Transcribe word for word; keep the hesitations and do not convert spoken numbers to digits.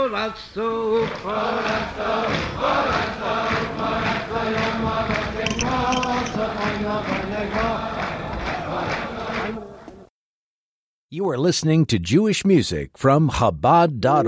You are listening to Jewish music from Chabad dot org.